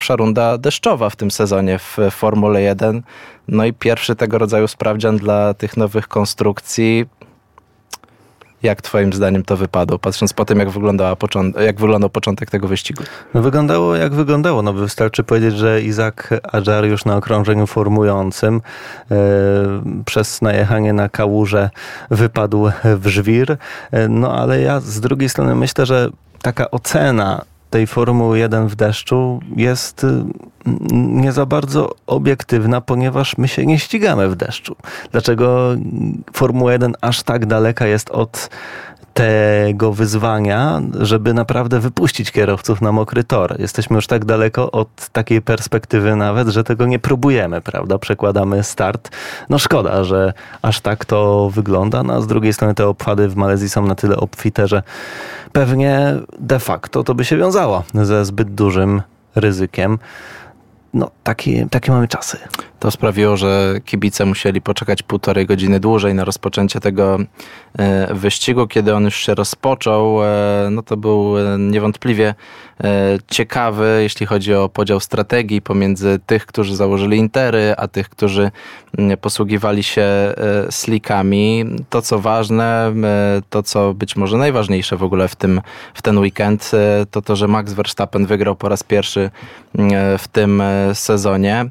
pierwsza runda deszczowa w tym sezonie w Formule 1. No i pierwszy tego rodzaju sprawdzian dla tych nowych konstrukcji. Jak twoim zdaniem to wypadło, patrząc po tym, jak wyglądał początek tego wyścigu? No wyglądało jak wyglądało. No wystarczy powiedzieć, że Isaac Hadjar już na okrążeniu formującym przez najechanie na kałużę wypadł w żwir. No ale ja z drugiej strony myślę, że taka ocena tej Formuły 1 w deszczu jest nie za bardzo obiektywna, ponieważ my się nie ścigamy w deszczu. Dlaczego Formuła 1 aż tak daleka jest od tego wyzwania, żeby naprawdę wypuścić kierowców na mokry tor? Jesteśmy już tak daleko od takiej perspektywy nawet, że tego nie próbujemy, prawda? Przekładamy start. No szkoda, że aż tak to wygląda, no a z drugiej strony te opady w Malezji są na tyle obfite, że pewnie de facto to by się wiązało ze zbyt dużym ryzykiem. No, takie mamy czasy. To sprawiło, że kibice musieli poczekać 1,5 godziny dłużej na rozpoczęcie tego wyścigu. Kiedy on już się rozpoczął, no to był niewątpliwie ciekawy, jeśli chodzi o podział strategii pomiędzy tych, którzy założyli intery, a tych, którzy posługiwali się slickami. To, co ważne, to, co być może najważniejsze w ogóle w ten weekend, to, że Max Verstappen wygrał po raz pierwszy w tym sezonie.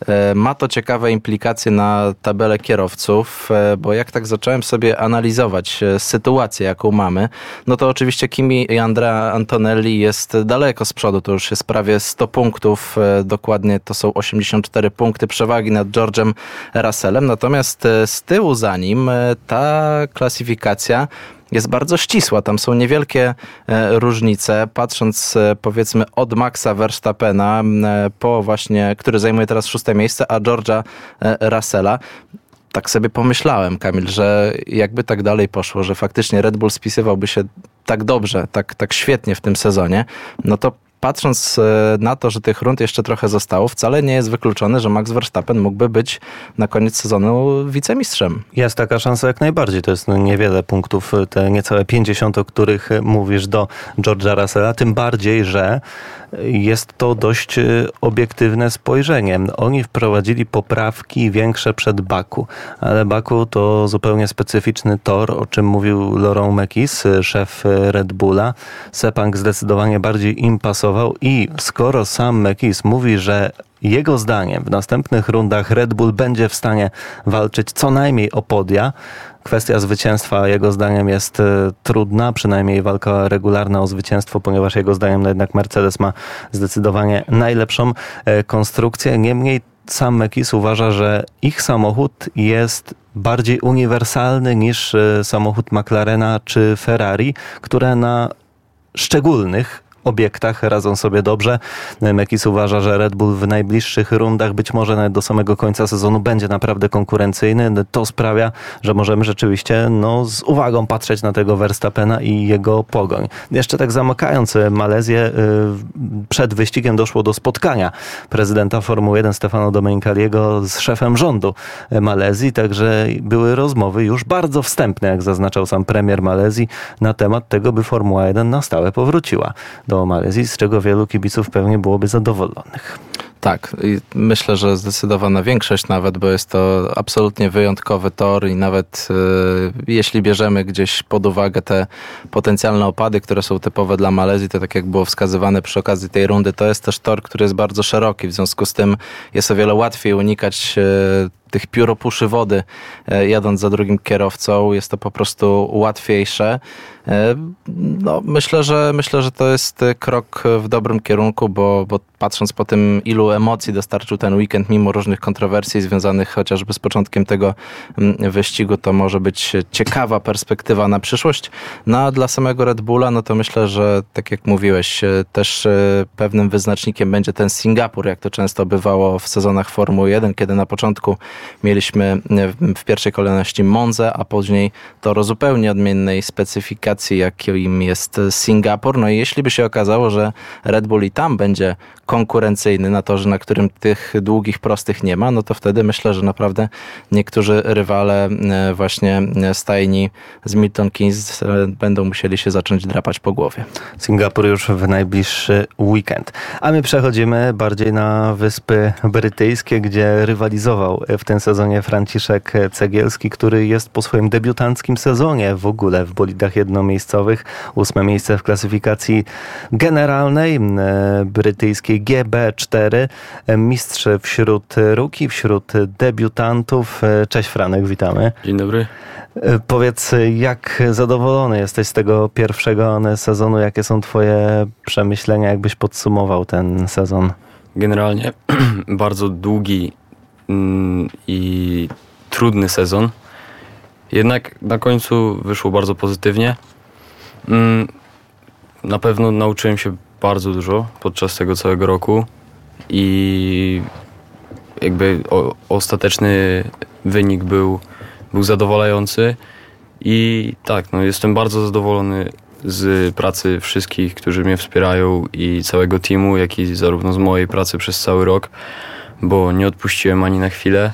Ma to ciekawe implikacje na tabelę kierowców, bo jak tak zacząłem sobie analizować sytuację, jaką mamy, no to oczywiście Kimi i Andrea Antonelli jest daleko z przodu, to już jest prawie 100 punktów, dokładnie to są 84 punkty przewagi nad George'em Russellem, natomiast z tyłu za nim ta klasyfikacja jest bardzo ścisła. Tam są niewielkie różnice. Patrząc powiedzmy od Maxa Verstappena po właśnie, który zajmuje teraz 6. miejsce, a George'a Russella. Tak sobie pomyślałem, Kamil, że jakby tak dalej poszło, że faktycznie Red Bull spisywałby się tak dobrze, tak świetnie w tym sezonie, no to patrząc na to, że tych rund jeszcze trochę zostało, wcale nie jest wykluczone, że Max Verstappen mógłby być na koniec sezonu wicemistrzem. Jest taka szansa jak najbardziej. To jest niewiele punktów, te niecałe 50, o których mówisz, do George'a Russella. Tym bardziej, że jest to dość obiektywne spojrzenie. Oni wprowadzili poprawki większe przed Baku, ale Baku to zupełnie specyficzny tor, o czym mówił Laurent Mekies, szef Red Bulla. Sepang zdecydowanie bardziej im pasował i skoro sam Mekies mówi, że jego zdaniem w następnych rundach Red Bull będzie w stanie walczyć co najmniej o podia. Kwestia zwycięstwa jego zdaniem jest trudna, przynajmniej walka regularna o zwycięstwo, ponieważ jego zdaniem jednak Mercedes ma zdecydowanie najlepszą konstrukcję. Niemniej sam Mekies uważa, że ich samochód jest bardziej uniwersalny niż samochód McLarena czy Ferrari, które na szczególnych obiektach radzą sobie dobrze. Mekies uważa, że Red Bull w najbliższych rundach, być może nawet do samego końca sezonu, będzie naprawdę konkurencyjny. To sprawia, że możemy rzeczywiście z uwagą patrzeć na tego Verstappena i jego pogoń. Jeszcze tak zamykając Malezję, przed wyścigiem doszło do spotkania prezydenta Formuły 1 Stefano Domenicaliego z szefem rządu Malezji, także były rozmowy już bardzo wstępne, jak zaznaczał sam premier Malezji, na temat tego, by Formuła 1 na stałe powróciła do Malezji, z czego wielu kibiców pewnie byłoby zadowolonych. Tak, i myślę, że zdecydowana większość nawet, bo jest to absolutnie wyjątkowy tor i nawet jeśli bierzemy gdzieś pod uwagę te potencjalne opady, które są typowe dla Malezji, to tak jak było wskazywane przy okazji tej rundy, to jest też tor, który jest bardzo szeroki, w związku z tym jest o wiele łatwiej unikać tych pióropuszy wody jadąc za drugim kierowcą. Jest to po prostu łatwiejsze. Myślę, że to jest krok w dobrym kierunku, bo patrząc po tym, ilu emocji dostarczył ten weekend, mimo różnych kontrowersji związanych chociażby z początkiem tego wyścigu, to może być ciekawa perspektywa na przyszłość. No a dla samego Red Bulla, to myślę, że tak jak mówiłeś, też pewnym wyznacznikiem będzie ten Singapur, jak to często bywało w sezonach Formuły 1, kiedy na początku mieliśmy w pierwszej kolejności Monzę, a później tor o zupełnie odmiennej specyfikacji, jakim jest Singapur. No i jeśli by się okazało, że Red Bull i tam będzie konkurencyjny na torze, na którym tych długich, prostych nie ma, no to wtedy myślę, że naprawdę niektórzy rywale właśnie stajni z Milton Keynes będą musieli się zacząć drapać po głowie. Singapur już w najbliższy weekend. A my przechodzimy bardziej na Wyspy Brytyjskie, gdzie rywalizował w tym sezonie Franciszek Cegielski, który jest po swoim debiutanckim sezonie w ogóle w bolidach jednomiejscowych. 8. miejsce w klasyfikacji generalnej brytyjskiej GB4. Mistrz wśród rookie, wśród debiutantów. Cześć Franek, witamy. Dzień dobry. Powiedz, jak zadowolony jesteś z tego pierwszego sezonu? Jakie są twoje przemyślenia? Jakbyś podsumował ten sezon? Generalnie bardzo długi i trudny sezon. Jednak na końcu wyszło bardzo pozytywnie. Na pewno nauczyłem się bardzo dużo podczas tego całego roku i jakby ostateczny wynik był zadowalający i tak, no jestem bardzo zadowolony z pracy wszystkich, którzy mnie wspierają i całego teamu, jak i zarówno z mojej pracy przez cały rok, bo nie odpuściłem ani na chwilę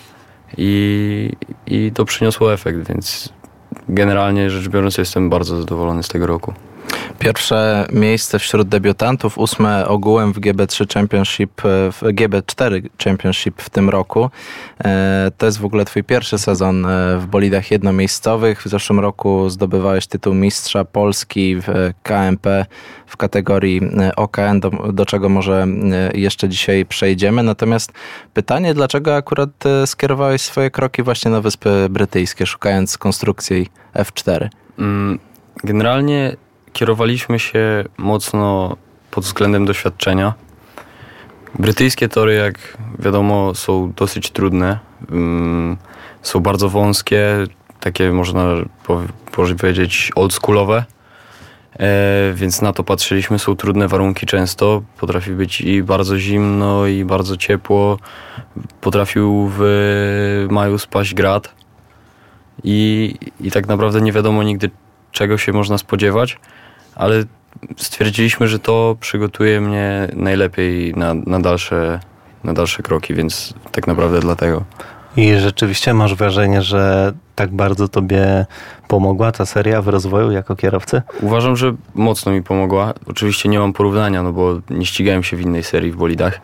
i to przyniosło efekt, więc generalnie rzecz biorąc jestem bardzo zadowolony z tego roku. Pierwsze miejsce wśród debiutantów, 8 ogółem w GB3 Championship, w GB4 Championship w tym roku. To jest w ogóle twój pierwszy sezon w bolidach jednomiejscowych. W zeszłym roku zdobywałeś tytuł mistrza Polski w KMP w kategorii OKN, do czego może jeszcze dzisiaj przejdziemy. Natomiast pytanie, dlaczego akurat skierowałeś swoje kroki właśnie na Wyspy Brytyjskie, szukając konstrukcji F4? Generalnie kierowaliśmy się mocno pod względem doświadczenia. Brytyjskie tory, jak wiadomo, są dosyć trudne. Są bardzo wąskie, takie można powiedzieć oldschoolowe. Więc na to patrzyliśmy. Są trudne warunki często. Potrafi być i bardzo zimno, i bardzo ciepło. Potrafił w maju spaść grad. I tak naprawdę nie wiadomo nigdy, czego się można spodziewać, ale stwierdziliśmy, że to przygotuje mnie najlepiej na dalsze kroki, więc tak naprawdę dlatego. I rzeczywiście masz wrażenie, że tak bardzo tobie pomogła ta seria w rozwoju jako kierowcy? Uważam, że mocno mi pomogła. Oczywiście nie mam porównania, no bo nie ścigałem się w innej serii w bolidach.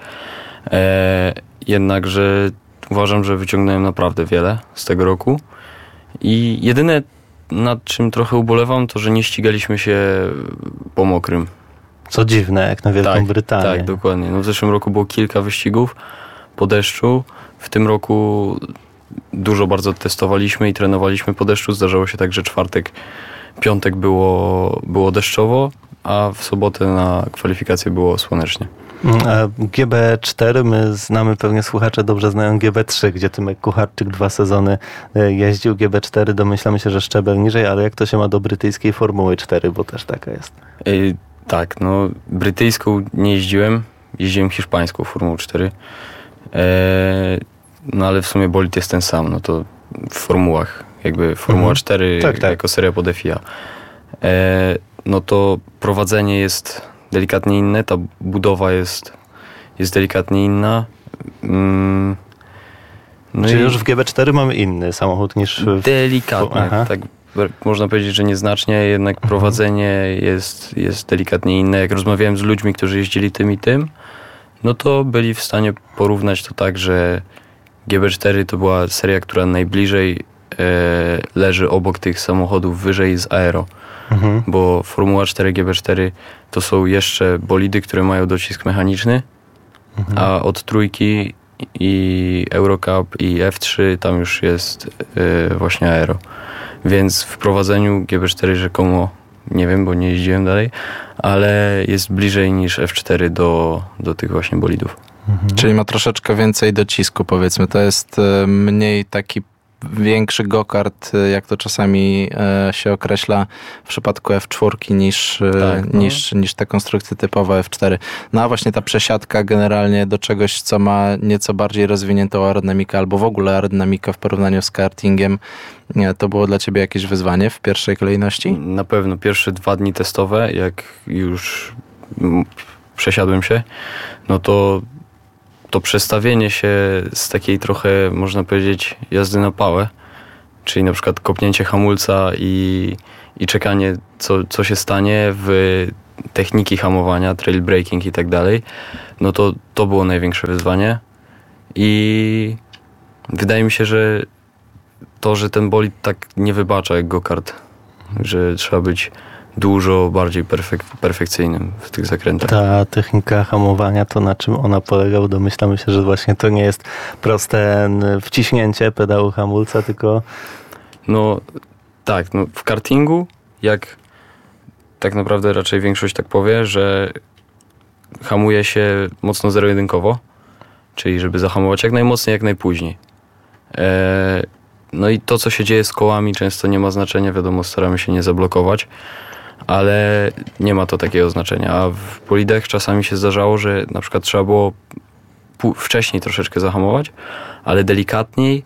Jednakże uważam, że wyciągnąłem naprawdę wiele z tego roku. I jedyne, nad czym trochę ubolewam, to że nie ścigaliśmy się po mokrym. Co dziwne, jak na Wielką Brytanię. Tak, dokładnie. No w zeszłym roku było kilka wyścigów po deszczu. W tym roku dużo bardzo testowaliśmy i trenowaliśmy po deszczu. Zdarzało się tak, że czwartek, piątek było deszczowo, a w sobotę na kwalifikacje było słonecznie. A GB4, my znamy, pewnie słuchacze dobrze znają GB3, gdzie Tymek Kucharczyk 2 sezony jeździł. GB4 domyślamy się, że szczebel niżej, ale jak to się ma do brytyjskiej Formuły 4, bo też taka jest. Tak, no brytyjską nie jeździłem hiszpańską Formułą 4. No ale w sumie bolid jest ten sam, no to w formułach, jakby Formuła 4 tak. jako seria pod FIA. No to prowadzenie jest delikatnie inne, ta budowa jest delikatnie inna. No czyli już w GB4 mamy inny samochód niż delikatnie, tak można powiedzieć, że nieznacznie, jednak prowadzenie jest delikatnie inne. Jak rozmawiałem z ludźmi, którzy jeździli tym i tym, no to byli w stanie porównać to tak, że GB4 to była seria, która najbliżej leży obok tych samochodów wyżej z aero. Bo Formuła 4, GB4 to są jeszcze bolidy, które mają docisk mechaniczny, a od trójki i Eurocup i F3 tam już jest właśnie aero. Więc w prowadzeniu GB4 rzekomo, nie wiem, bo nie jeździłem dalej, ale jest bliżej niż F4 do tych właśnie bolidów. Czyli ma troszeczkę więcej docisku, powiedzmy. To jest mniej taki większy go-kart, jak to czasami się określa w przypadku F4 niż te konstrukcje typowe F4. No a właśnie ta przesiadka generalnie do czegoś, co ma nieco bardziej rozwiniętą aerodynamikę albo w ogóle aerodynamikę w porównaniu z kartingiem, to było dla ciebie jakieś wyzwanie w pierwszej kolejności? Na pewno. Pierwsze 2 dni testowe, jak już przesiadłem się, no to przestawienie się z takiej trochę, można powiedzieć, jazdy na pałę, czyli na przykład kopnięcie hamulca i czekanie, co się stanie w techniki hamowania, trail braking i tak dalej, no to było największe wyzwanie i wydaje mi się, że ten bolid tak nie wybacza jak go-kart, że trzeba być dużo bardziej perfekcyjnym w tych zakrętach. Ta technika hamowania, to na czym ona polega? Domyślamy się, że właśnie to nie jest proste wciśnięcie pedału hamulca, tylko... No tak, w kartingu, jak tak naprawdę raczej większość tak powie, że hamuje się mocno zero-jedynkowo, czyli żeby zahamować jak najmocniej, jak najpóźniej. No i to, co się dzieje z kołami, często nie ma znaczenia, wiadomo, staramy się nie zablokować, ale nie ma to takiego znaczenia. A w bolidach czasami się zdarzało, że na przykład trzeba było wcześniej troszeczkę zahamować, ale delikatniej.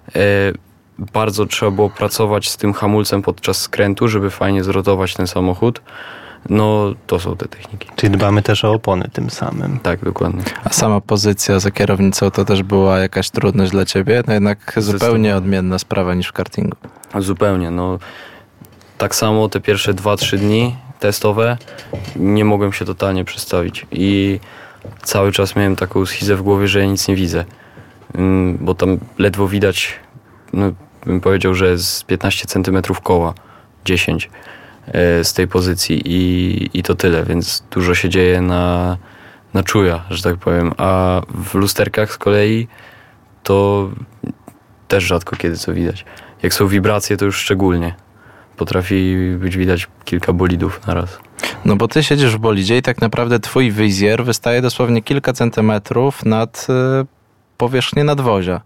Bardzo trzeba było pracować z tym hamulcem podczas skrętu, żeby fajnie zrotować ten samochód. No, to są te techniki. Czyli dbamy też o opony tym samym. Tak, dokładnie. A sama pozycja za kierownicą to też była jakaś trudność dla ciebie? No jednak zupełnie odmienna sprawa niż w kartingu. Zupełnie, tak samo te pierwsze 2-3 dni testowe nie mogłem się totalnie przestawić i cały czas miałem taką schizę w głowie, że ja nic nie widzę, bo tam ledwo widać, bym powiedział, że z 15 cm koła, 10 z tej pozycji i to tyle, więc dużo się dzieje na czuja, że tak powiem, a w lusterkach z kolei to też rzadko kiedy co widać. Jak są wibracje, to już szczególnie. Potrafi być widać kilka bolidów na raz. No bo ty siedzisz w bolidzie i tak naprawdę twój wizjer wystaje dosłownie kilka centymetrów nad powierzchnię nadwozia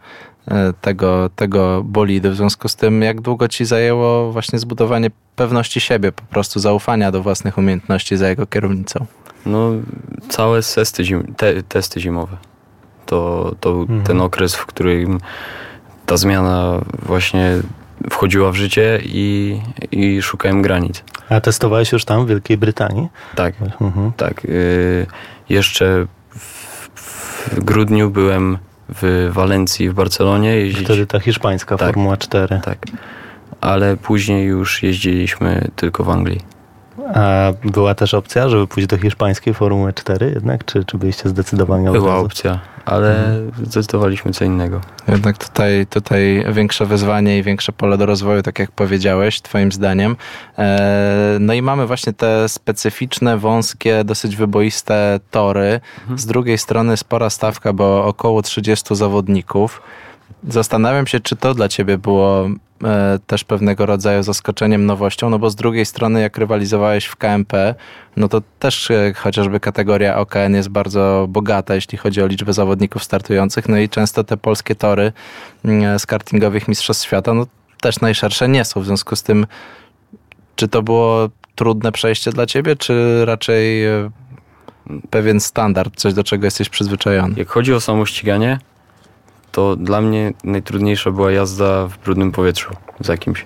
tego bolidu. W związku z tym, jak długo ci zajęło właśnie zbudowanie pewności siebie, po prostu zaufania do własnych umiejętności za jego kierownicą? Całe testy zimowe. To był ten okres, w którym ta zmiana właśnie wchodziła w życie i szukałem granic. A testowałeś już tam w Wielkiej Brytanii? Tak, tak. Jeszcze w grudniu byłem w Walencji, w Barcelonie. Wtedy ta hiszpańska Formuła 4. Tak, ale później już jeździliśmy tylko w Anglii. A była też opcja, żeby pójść do hiszpańskiej Formuły 4 jednak? Czy byliście zdecydowani od razu? Była opcja, ale zdecydowaliśmy co innego. Jednak tutaj większe wyzwanie i większe pole do rozwoju, tak jak powiedziałeś, twoim zdaniem. No i mamy właśnie te specyficzne, wąskie, dosyć wyboiste tory. Z drugiej strony spora stawka, bo około 30 zawodników. Zastanawiam się, czy to dla ciebie było też pewnego rodzaju zaskoczeniem, nowością, no bo z drugiej strony jak rywalizowałeś w KMP, no to też chociażby kategoria OKN jest bardzo bogata, jeśli chodzi o liczbę zawodników startujących, no i często te polskie tory z kartingowych mistrzostw świata, no też najszersze nie są, w związku z tym czy to było trudne przejście dla ciebie, czy raczej pewien standard, coś do czego jesteś przyzwyczajony? Jak chodzi o samo ściganie, to dla mnie najtrudniejsza była jazda w brudnym powietrzu za kimś.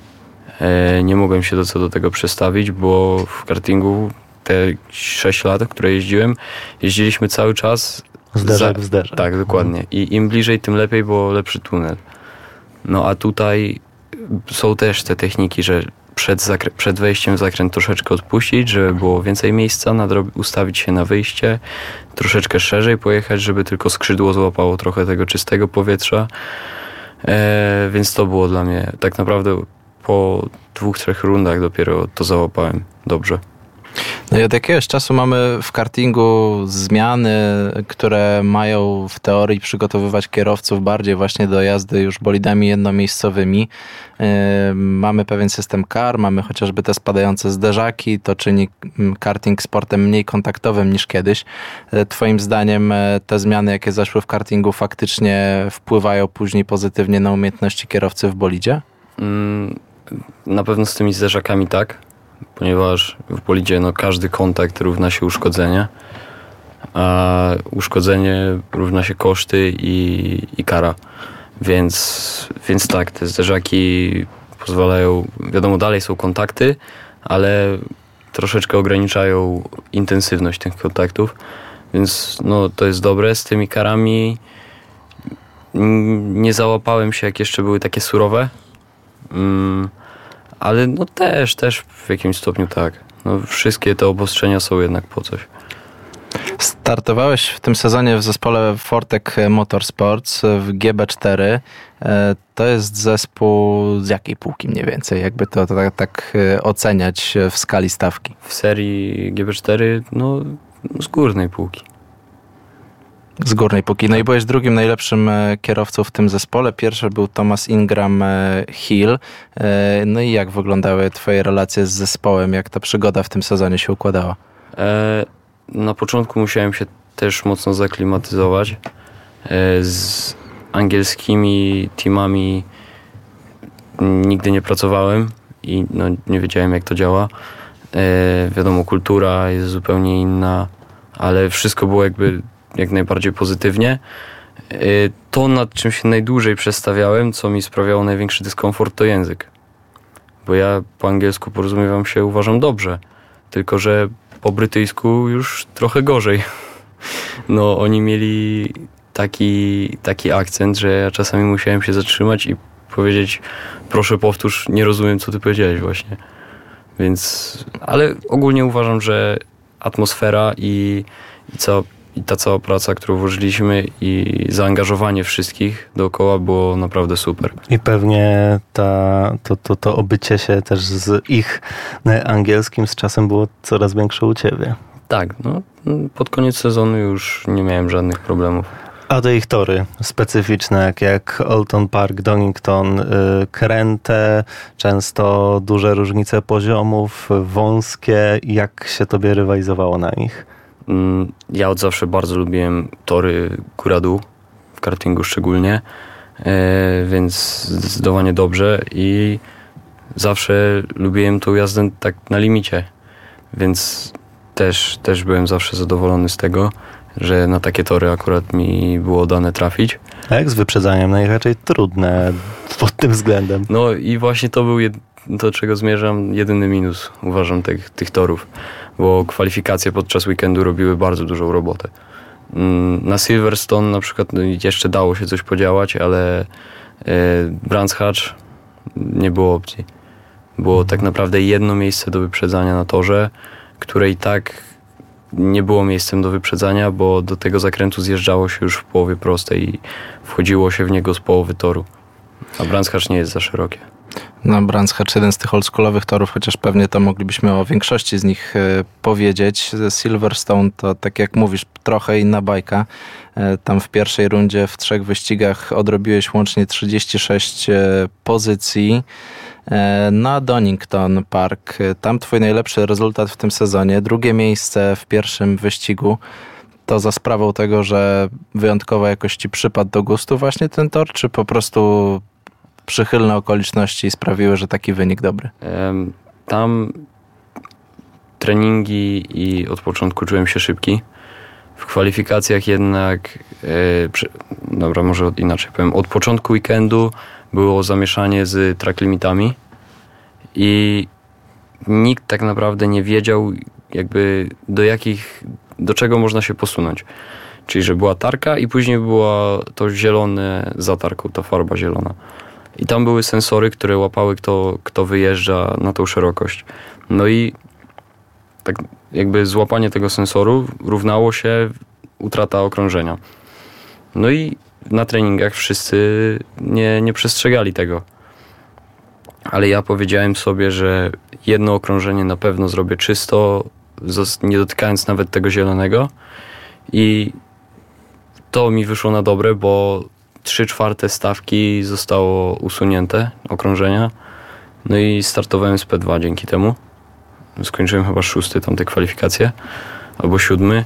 Nie mogłem się co do tego przestawić, bo w kartingu te 6 lat, które jeździliśmy cały czas zderzak w zderzak. Tak, dokładnie. I im bliżej, tym lepiej, bo lepszy tunel. No a tutaj są też te techniki, że przed wejściem w zakręt troszeczkę odpuścić, żeby było więcej miejsca, ustawić się na wyjście, troszeczkę szerzej pojechać, żeby tylko skrzydło złapało trochę tego czystego powietrza. Więc to było dla mnie tak naprawdę po 2-3 rundach dopiero to załapałem dobrze. No i od jakiegoś czasu mamy w kartingu zmiany, które mają w teorii przygotowywać kierowców bardziej właśnie do jazdy już bolidami jednomiejscowymi. Mamy pewien system kar, mamy chociażby te spadające zderzaki, to czyni karting sportem mniej kontaktowym niż kiedyś. Twoim zdaniem te zmiany, jakie zaszły w kartingu, faktycznie wpływają później pozytywnie na umiejętności kierowcy w bolidzie? Na pewno z tymi zderzakami tak, ponieważ w bolidzie każdy kontakt równa się uszkodzenie, a uszkodzenie równa się koszty i kara. Więc tak, te zderzaki pozwalają, wiadomo, dalej są kontakty, ale troszeczkę ograniczają intensywność tych kontaktów, więc to jest dobre. Z tymi karami nie załapałem się, jak jeszcze były takie surowe, ale też w jakimś stopniu tak. Wszystkie te obostrzenia są jednak po coś. Startowałeś w tym sezonie w zespole Fortec Motorsports w GB4. To jest zespół z jakiej półki mniej więcej? Jakby to tak oceniać w skali stawki? W serii GB4 z górnej półki. Z górnej półki. No i byłeś drugim najlepszym kierowcą w tym zespole. Pierwszy był Thomas Ingram Hill. No i jak wyglądały twoje relacje z zespołem? Jak ta przygoda w tym sezonie się układała? Na początku musiałem się też mocno zaklimatyzować. Z angielskimi teamami nigdy nie pracowałem i nie wiedziałem, jak to działa. Wiadomo, kultura jest zupełnie inna, ale wszystko było jak najbardziej pozytywnie. To, nad czym się najdłużej przestawiałem, co mi sprawiało największy dyskomfort, to język. Bo ja po angielsku porozumiewam się, uważam, dobrze. Tylko że po brytyjsku już trochę gorzej. Oni mieli taki akcent, że ja czasami musiałem się zatrzymać i powiedzieć: proszę powtórz, nie rozumiem, co ty powiedziałeś właśnie. Ale ogólnie uważam, że atmosfera i ta cała praca, którą włożyliśmy i zaangażowanie wszystkich dookoła było naprawdę super. I pewnie to obycie się też z ich angielskim z czasem było coraz większe u ciebie. Tak, pod koniec sezonu już nie miałem żadnych problemów. A te ich tory specyficzne, jak Oulton Park, Donington, kręte, często duże różnice poziomów, wąskie. Jak się tobie rywalizowało na nich? Ja od zawsze bardzo lubiłem tory góra-dół, w kartingu szczególnie, więc zdecydowanie dobrze i zawsze lubiłem tą jazdę tak na limicie, więc też byłem zawsze zadowolony z tego, że na takie tory akurat mi było dane trafić. A jak z wyprzedzaniem? Najraczej trudne pod tym względem. I właśnie to był do czego zmierzam, jedyny minus, uważam, tych torów, bo kwalifikacje podczas weekendu robiły bardzo dużą robotę. Na Silverstone na przykład jeszcze dało się coś podziałać, ale Brands Hatch nie było opcji. Było tak naprawdę jedno miejsce do wyprzedzania na torze, które i tak nie było miejscem do wyprzedzania, bo do tego zakrętu zjeżdżało się już w połowie prostej i wchodziło się w niego z połowy toru. A Brands Hatch nie jest za szerokie. Brands Hatch, jeden z tych oldschoolowych torów, chociaż pewnie to moglibyśmy o większości z nich powiedzieć. Silverstone to, tak jak mówisz, trochę inna bajka. Tam w pierwszej rundzie w 3 wyścigach odrobiłeś łącznie 36 pozycji. Na Donington Park, tam twój najlepszy rezultat w tym sezonie, 2. miejsce w pierwszym wyścigu. To za sprawą tego, że wyjątkowo jakoś ci przypadł do gustu właśnie ten tor, czy po prostu przychylne okoliczności sprawiły, że taki wynik dobry? Tam treningi i od początku czułem się szybki. W kwalifikacjach jednak, może inaczej powiem, od początku weekendu było zamieszanie z track limitami i nikt tak naprawdę nie wiedział do czego można się posunąć. Czyli, że była tarka i później była to zielone za tarką, ta farba zielona. I tam były sensory, które łapały kto wyjeżdża na tą szerokość. I tak złapanie tego sensoru równało się utrata okrążenia. I na treningach wszyscy nie przestrzegali tego. Ale ja powiedziałem sobie, że jedno okrążenie na pewno zrobię czysto nie dotykając nawet tego zielonego. I to mi wyszło na dobre, bo 3/4 stawki zostało usunięte, okrążenia. No i startowałem z P2 dzięki temu. Skończyłem chyba 6. tamte kwalifikacje, albo 7.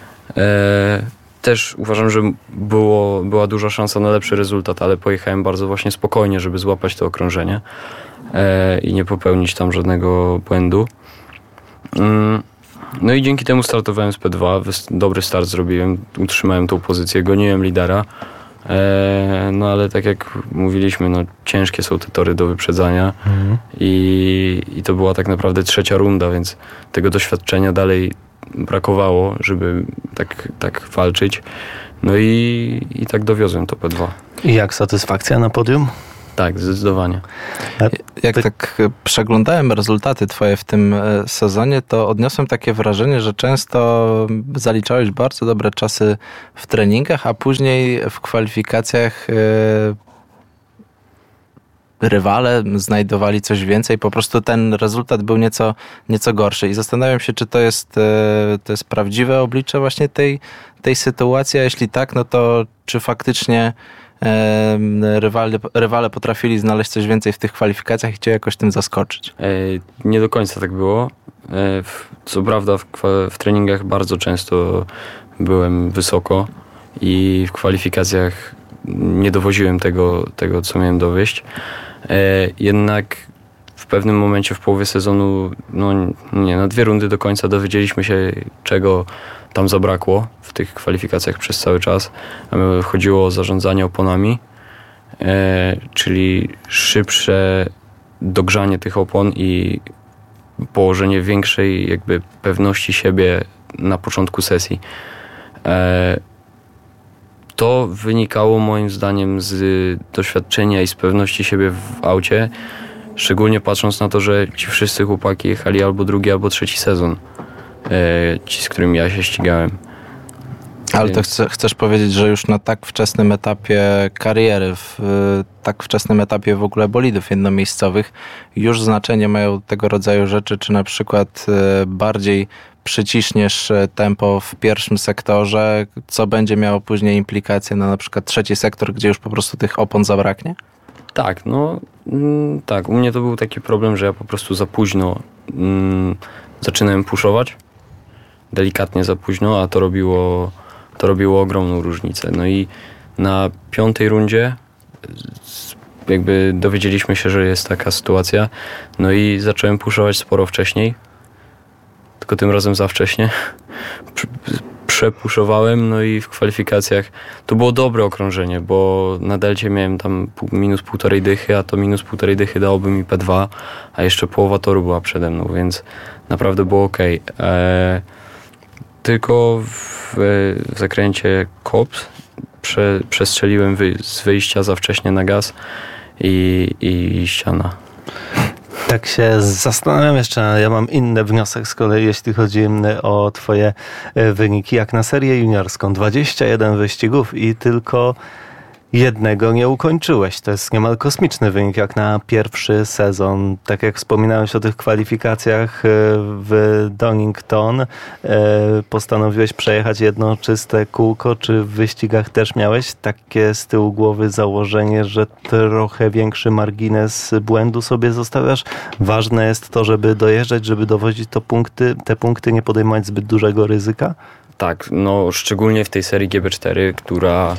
Też uważam, że była duża szansa na lepszy rezultat, ale pojechałem bardzo właśnie spokojnie, żeby złapać to okrążenie i nie popełnić tam żadnego błędu. No i dzięki temu startowałem z P2, dobry start zrobiłem, utrzymałem tą pozycję, goniłem lidera. No ale tak jak mówiliśmy, no ciężkie są te tory do wyprzedzania i to była tak naprawdę 3. runda, więc tego doświadczenia dalej brakowało, żeby tak walczyć. No i tak dowiozłem to P2. I jak satysfakcja na podium? Tak, zdecydowanie. Jak tak przeglądałem rezultaty twoje w tym sezonie, to odniosłem takie wrażenie, że często zaliczałeś bardzo dobre czasy w treningach, a później w kwalifikacjach rywale znajdowali coś więcej, po prostu ten rezultat był nieco gorszy i zastanawiam się, czy to jest prawdziwe oblicze właśnie tej sytuacji, a jeśli tak, no to czy faktycznie rywale potrafili znaleźć coś więcej w tych kwalifikacjach i cię jakoś tym zaskoczyć? Nie do końca tak było. Co prawda w treningach bardzo często byłem wysoko i w kwalifikacjach nie dowoziłem tego co miałem dowieść. Jednak w pewnym momencie w połowie sezonu, na 2 rundy do końca dowiedzieliśmy się, czego tam zabrakło w tych kwalifikacjach przez cały czas. Chodziło o zarządzanie oponami, czyli szybsze dogrzanie tych opon i położenie większej jakby pewności siebie na początku sesji. To wynikało moim zdaniem z doświadczenia i z pewności siebie w aucie, szczególnie patrząc na to, że ci wszyscy chłopaki jechali albo 2., albo 3. sezon, ci, z którymi ja się ścigałem. Ale to chcesz powiedzieć, że już na tak wczesnym etapie kariery, w tak wczesnym etapie w ogóle bolidów jednomiejscowych już znaczenie mają tego rodzaju rzeczy, czy na przykład bardziej przyciśniesz tempo w pierwszym sektorze, co będzie miało później implikacje na przykład 3. sektor, gdzie już po prostu tych opon zabraknie? Tak, tak. U mnie to był taki problem, że ja po prostu za późno zaczynałem puszować. Delikatnie za późno, a to robiło ogromną różnicę. No i na 5. rundzie jakby dowiedzieliśmy się, że jest taka sytuacja. No i zacząłem puszować sporo wcześniej. Tylko tym razem za wcześnie. Przepuszowałem, no i w kwalifikacjach to było dobre okrążenie, bo na delcie miałem tam minus 1,5 dychy, a to minus 1,5 dychy dałoby mi P2, a jeszcze połowa toru była przede mną, więc naprawdę było okej. Tylko w zakręcie Kops przestrzeliłem z wyjścia za wcześnie na gaz i ściana. Tak się zastanawiam jeszcze, ja mam inny wniosek z kolei, jeśli chodzi o twoje wyniki, jak na serię juniorską. 21 wyścigów i tylko jednego nie ukończyłeś. To jest niemal kosmiczny wynik, jak na pierwszy sezon. Tak jak wspominałeś o tych kwalifikacjach w Donington, postanowiłeś przejechać jedno czyste kółko. Czy w wyścigach też miałeś takie z tyłu głowy założenie, że trochę większy margines błędu sobie zostawiasz? Ważne jest to, żeby dojeżdżać, żeby dowozić te punkty, nie podejmować zbyt dużego ryzyka? Tak, szczególnie w tej serii GB4, która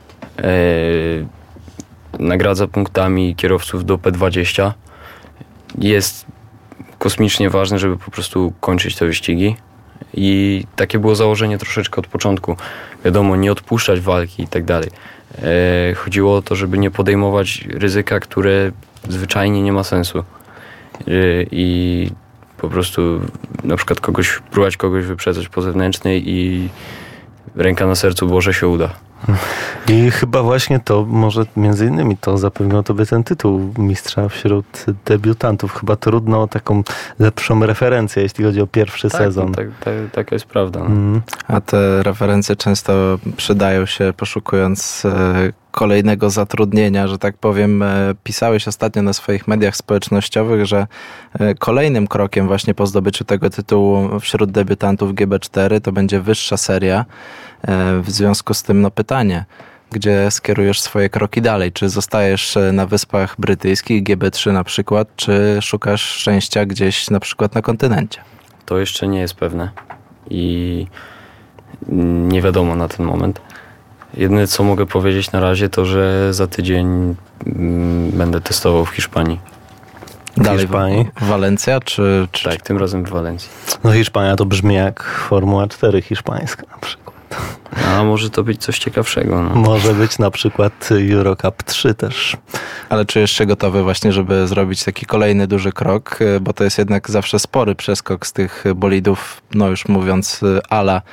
nagradza punktami kierowców do P20. Jest kosmicznie ważne, żeby po prostu kończyć te wyścigi i takie było założenie troszeczkę od początku. Wiadomo, nie odpuszczać walki i tak dalej. Chodziło o to, żeby nie podejmować ryzyka, które zwyczajnie nie ma sensu i po prostu na przykład próbować kogoś wyprzedzać po zewnętrznej i ręka na sercu, Boże, się uda. I chyba właśnie to, może między innymi to zapewniło tobie ten tytuł mistrza wśród debiutantów. Chyba trudno o taką lepszą referencję, jeśli chodzi o pierwszy sezon. Tak jest prawda. A te referencje często przydają się poszukując kolejnego zatrudnienia, że tak powiem. Pisałeś ostatnio na swoich mediach społecznościowych, że kolejnym krokiem właśnie po zdobyciu tego tytułu wśród debiutantów GB4 to będzie wyższa seria. W związku z tym pytanie, gdzie skierujesz swoje kroki dalej? Czy zostajesz na Wyspach Brytyjskich, GB3 na przykład, czy szukasz szczęścia gdzieś na przykład na kontynencie? To jeszcze nie jest pewne i nie wiadomo na ten moment. Jedyne, co mogę powiedzieć na razie, to, że za tydzień będę testował w Hiszpanii. Dalej Hiszpanii? Walencja, czy... Tak, tym razem w Walencji. No Hiszpania to brzmi jak Formuła 4 hiszpańska na przykład. A może to być coś ciekawszego. No. Może być na przykład Eurocup 3 też. Ale czujesz się gotowy właśnie, żeby zrobić taki kolejny duży krok, bo to jest jednak zawsze spory przeskok z tych bolidów, no już mówiąc a la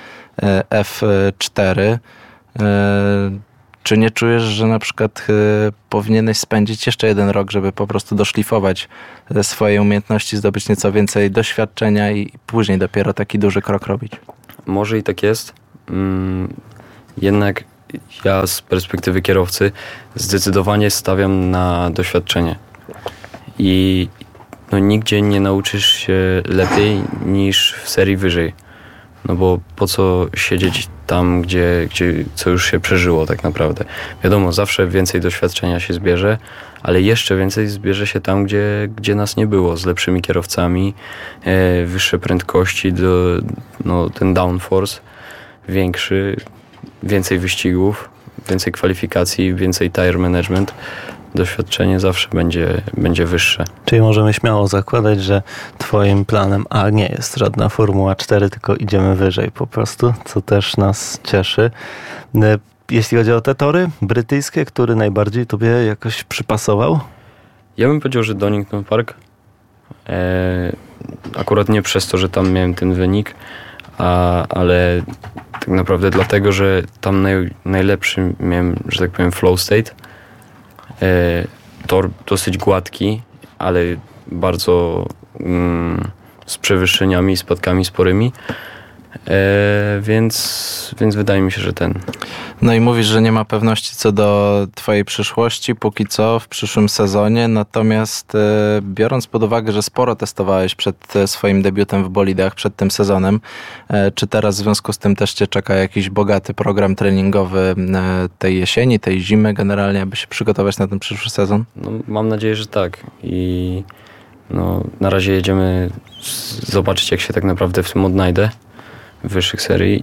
F4. Czy nie czujesz, że na przykład powinieneś spędzić jeszcze jeden rok, żeby po prostu doszlifować swoje umiejętności, zdobyć nieco więcej doświadczenia i później dopiero taki duży krok robić? Może i tak jest. Jednak ja z perspektywy kierowcy zdecydowanie stawiam na doświadczenie. I nigdzie nie nauczysz się lepiej niż w serii wyżej. No bo po co siedzieć tam, gdzie co już się przeżyło tak naprawdę. Wiadomo, zawsze więcej doświadczenia się zbierze, ale jeszcze więcej zbierze się tam, gdzie nas nie było, z lepszymi kierowcami, wyższe prędkości, ten downforce większy, więcej wyścigów, więcej kwalifikacji, więcej tire management. Doświadczenie zawsze będzie wyższe. Czyli możemy śmiało zakładać, że twoim planem nie jest żadna Formuła 4, tylko idziemy wyżej po prostu, co też nas cieszy. Jeśli chodzi o te tory brytyjskie, który najbardziej tobie jakoś przypasował? Ja bym powiedział, że Donington Park. Akurat nie przez to, że tam miałem ten wynik, ale tak naprawdę dlatego, że tam najlepszy miałem, że tak powiem, flow state. Tor dosyć gładki, ale bardzo z przewyższeniami, spadkami sporymi, więc wydaje mi się, że ten. No i mówisz, że nie ma pewności co do twojej przyszłości póki co w przyszłym sezonie, natomiast biorąc pod uwagę, że sporo testowałeś przed swoim debiutem w bolidach, przed tym sezonem, czy teraz w związku z tym też cię czeka jakiś bogaty program treningowy tej jesieni, tej zimy generalnie, aby się przygotować na ten przyszły sezon? No, mam nadzieję, że tak i na razie jedziemy zobaczyć, jak się tak naprawdę w tym odnajdę w wyższych serii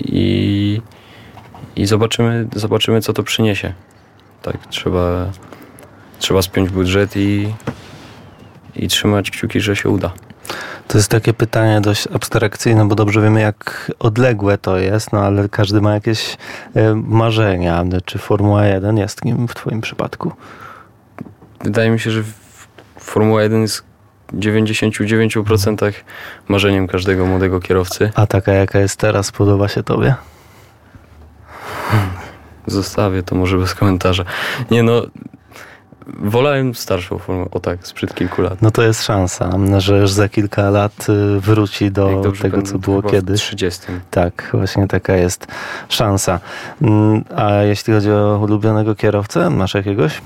i zobaczymy, co to przyniesie. Tak, trzeba spiąć budżet i trzymać kciuki, że się uda. To jest takie pytanie dość abstrakcyjne, bo dobrze wiemy, jak odległe to jest, ale każdy ma jakieś marzenia. Czy Formuła 1 jest nim w twoim przypadku? Wydaje mi się, że Formuła 1 jest w 99% marzeniem każdego młodego kierowcy. A taka, jaka jest teraz, podoba się tobie? Zostawię to może bez komentarza. Wolałem starszą formę, sprzed kilku lat. No to jest szansa, że już za kilka lat wróci do tego, co było kiedyś. W 30. Tak, właśnie taka jest szansa. A jeśli chodzi o ulubionego kierowcę, masz jakiegoś?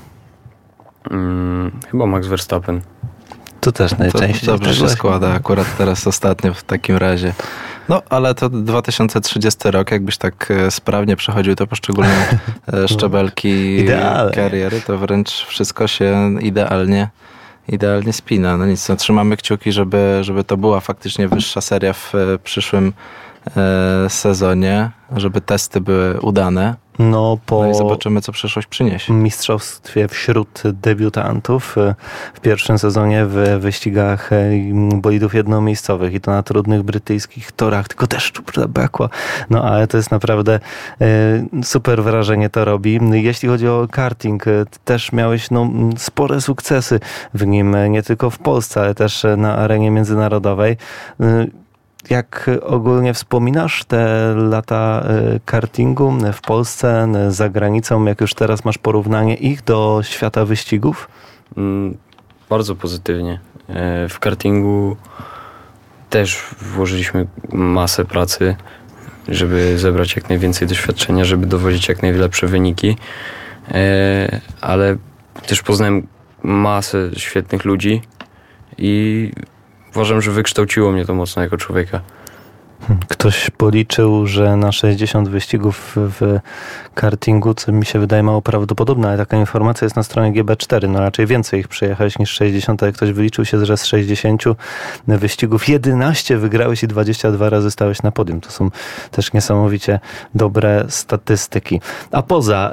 Chyba Max Verstappen. To też najczęściej. To dobrze się składa akurat teraz ostatnio w takim razie. No, ale to 2030 rok, jakbyś tak sprawnie przechodził te poszczególne szczebelki kariery, to wręcz wszystko się idealnie spina. No nic, trzymamy kciuki, żeby to była faktycznie wyższa seria w przyszłym sezonie, żeby testy były udane. No i zobaczymy, co przyszłość przyniesie. Mistrzostwie wśród debiutantów w pierwszym sezonie w wyścigach bolidów jednomiejscowych i to na trudnych brytyjskich torach, tylko deszczu brakło. No ale to jest naprawdę super wrażenie to robi. Jeśli chodzi o karting, też miałeś spore sukcesy w nim, nie tylko w Polsce, ale też na arenie międzynarodowej. Jak ogólnie wspominasz te lata kartingu w Polsce, za granicą, jak już teraz masz porównanie ich do świata wyścigów? Bardzo pozytywnie. W kartingu też włożyliśmy masę pracy, żeby zebrać jak najwięcej doświadczenia, żeby dowozić jak najlepsze wyniki. ale też poznałem masę świetnych ludzi i uważam, że wykształciło mnie to mocno jako człowieka. Ktoś policzył, że na 60 wyścigów w kartingu, co mi się wydaje mało prawdopodobne, ale taka informacja jest na stronie GB4. No raczej więcej ich przejechałeś niż 60, ale ktoś wyliczył się, że z 60 wyścigów 11 wygrałeś i 22 razy stałeś na podium. To są też niesamowicie dobre statystyki. A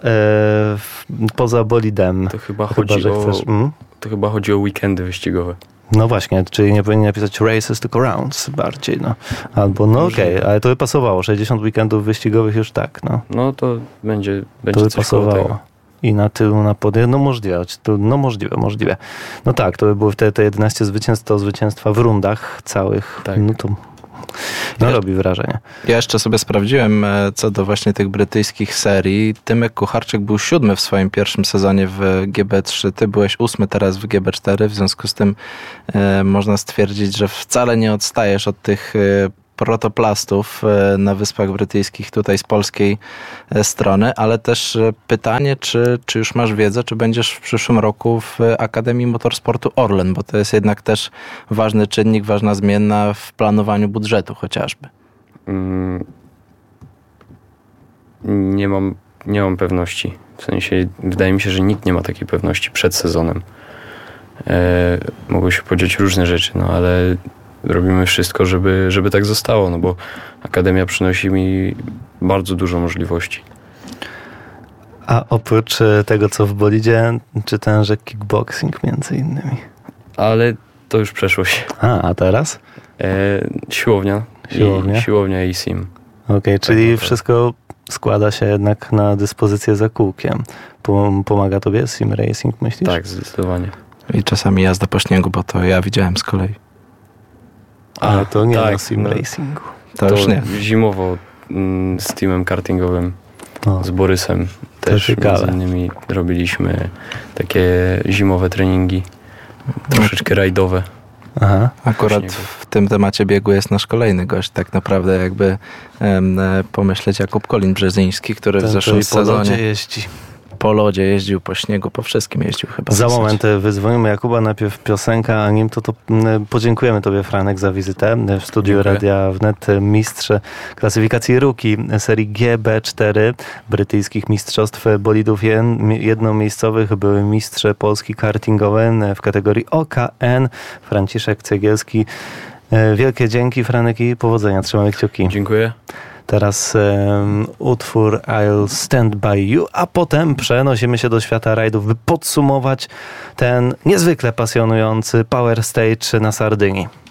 poza bolidem, To chyba chodzi o weekendy wyścigowe. No właśnie, czyli nie powinien napisać races, tylko rounds bardziej, no. Albo, no okej, ale to by pasowało. 60 weekendów wyścigowych już tak, no. No to będzie To by coś koło tego. pasowało. I na tyłu, na podium, no możliwe. No możliwe. No tak, to by były te 11 zwycięstw, to zwycięstwa w rundach całych. Tak. No to robi wrażenie. Ja jeszcze sobie sprawdziłem co do właśnie tych brytyjskich serii. Tymek Kucharczyk był 7 w swoim pierwszym sezonie w GB3. Ty byłeś 8 teraz w GB4. W związku z tym można stwierdzić, że wcale nie odstajesz od tych protoplastów na Wyspach Brytyjskich tutaj z polskiej strony, ale też pytanie, czy już masz wiedzę, czy będziesz w przyszłym roku w Akademii Motorsportu Orlen, bo to jest jednak też ważny czynnik, ważna zmienna w planowaniu budżetu chociażby. Nie mam pewności. W sensie wydaje mi się, że nikt nie ma takiej pewności przed sezonem. Mogą się podziać różne rzeczy, no ale robimy wszystko, żeby tak zostało, no bo Akademia przynosi mi bardzo dużo możliwości. A oprócz tego, co w bolidzie, czytałem, że kickboxing między innymi. Ale to już przeszłość. A teraz? Siłownia i sim. Okej, czyli wszystko składa się jednak na dyspozycję za kółkiem. Pomaga tobie sim racing, myślisz? Tak, zdecydowanie. I czasami jazda po śniegu, bo to ja widziałem z kolei. Ale to nie tak, na sim no. racingu. To już nie. Zimowo z teamem kartingowym, No. z Borysem też ciekawe. między innymi robiliśmy takie zimowe treningi, troszeczkę rajdowe. Aha. Akurat śniegu. w tym temacie biegu jest nasz kolejny gość, tak naprawdę jakby pomyśleć Jakub Kolin-Brzeziński, który w zeszłym sezonie jeździ. po lodzie jeździł, po śniegu, po wszystkim jeździł chyba. Za moment wyzwolimy Jakuba, najpierw piosenka, a nim to podziękujemy tobie, Franek, za wizytę w studiu Dziękuję. Radia Wnet. Mistrz klasyfikacji Rookie serii GB4 brytyjskich mistrzostw bolidów jednomiejscowych, były mistrz Polski kartingowy w kategorii OKN, Franciszek Cegielski. Wielkie dzięki, Franek, i powodzenia. Trzymamy kciuki. Dziękuję. Teraz utwór I'll Stand By You, a potem przenosimy się do świata rajdów, by podsumować ten niezwykle pasjonujący Power Stage na Sardynii.